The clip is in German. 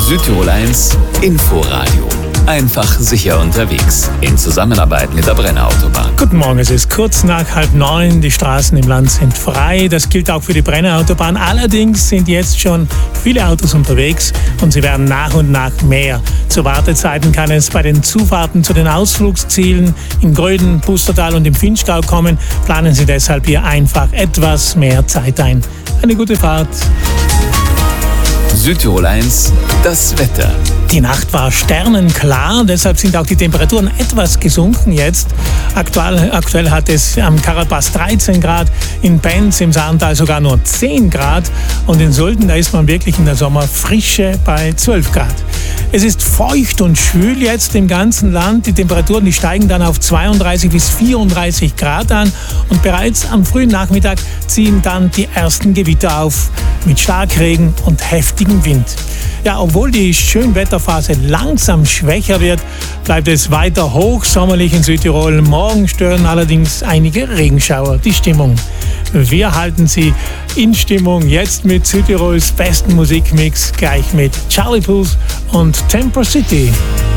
Südtirol 1 Inforadio. Einfach sicher unterwegs. In Zusammenarbeit mit der Brenner Autobahn. Guten Morgen, es ist kurz nach 8:30. Die Straßen im Land sind frei. Das gilt auch für die Brenner Autobahn. Allerdings sind jetzt schon viele Autos unterwegs und sie werden nach und nach mehr. Zu Wartezeiten kann es bei den Zufahrten zu den Ausflugszielen in Gröden, Pustertal und im Vinschgau kommen. Planen Sie deshalb hier einfach etwas mehr Zeit ein. Eine gute Fahrt. Südtirol 1, das Wetter. Die Nacht war sternenklar, deshalb sind auch die Temperaturen etwas gesunken jetzt. Aktuell hat es am Karlpass 13 Grad, in Benz im Saartal sogar nur 10 Grad und in Sulden, da ist man wirklich in der Sommerfrische bei 12 Grad. Es ist feucht und schwül jetzt im ganzen Land. Die Temperaturen, die steigen dann auf 32 bis 34 Grad an und bereits am frühen Nachmittag ziehen dann die ersten Gewitter auf mit Starkregen und heftigem Wind. Ja, obwohl die Schönwetterphase langsam schwächer wird, bleibt es weiter hochsommerlich in Südtirol. Morgen stören allerdings einige Regenschauer die Stimmung. Wir halten Sie in Stimmung jetzt mit Südtirols besten Musikmix, gleich mit Charlie Puth und Temper City.